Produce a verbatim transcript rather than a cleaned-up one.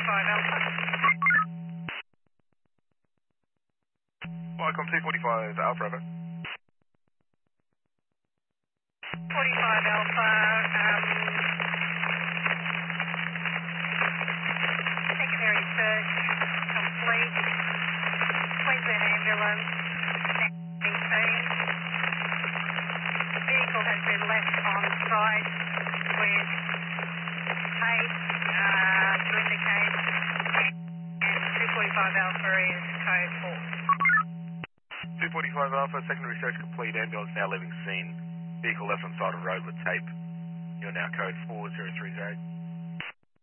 forty-five Alpha. Welcome two forty-five Alpha, over. forty-five Alpha, um, secondary search complete. Queensland ambulance, eighteen. Vehicle has been left on site with tape uh, to indicate, and two forty-five Alpha is code four. two forty-five Alpha, secondary search complete, ambulance now leaving scene. Vehicle left on side of road with tape. You're now code four zero three zero.